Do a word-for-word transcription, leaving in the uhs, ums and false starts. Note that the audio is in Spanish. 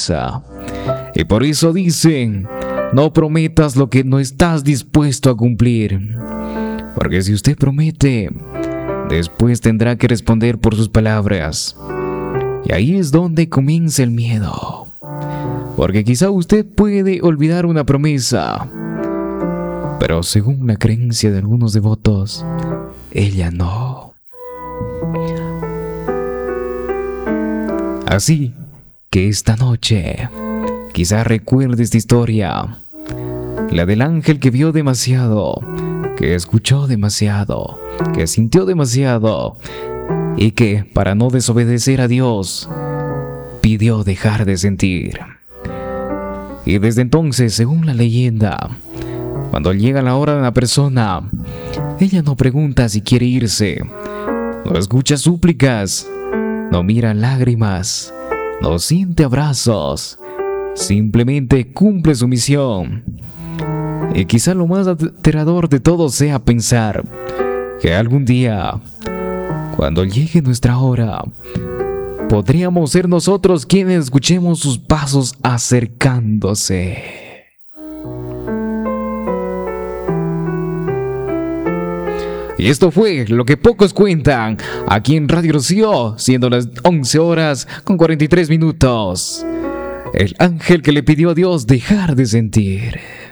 promesa. Y por eso dicen, no prometas lo que no estás dispuesto a cumplir. Porque si usted promete, después tendrá que responder por sus palabras. Y ahí es donde comienza el miedo. Porque quizá usted puede olvidar una promesa, pero según la creencia de algunos devotos, ella no. Así que esta noche, quizá recuerde esta historia, la del ángel que vio demasiado, que escuchó demasiado, que sintió demasiado, y que, para no desobedecer a Dios, pidió dejar de sentir. Y desde entonces, según la leyenda, cuando llega la hora de la persona, ella no pregunta si quiere irse, no escucha súplicas, no mira lágrimas, no siente abrazos, simplemente cumple su misión. Y quizá lo más aterrador de todo sea pensar que algún día, cuando llegue nuestra hora, podríamos ser nosotros quienes escuchemos sus pasos acercándose. Y esto fue lo que pocos cuentan aquí en Radio Rocío, siendo las once horas con cuarenta y tres minutos. El ángel que le pidió a Dios dejar de sentir.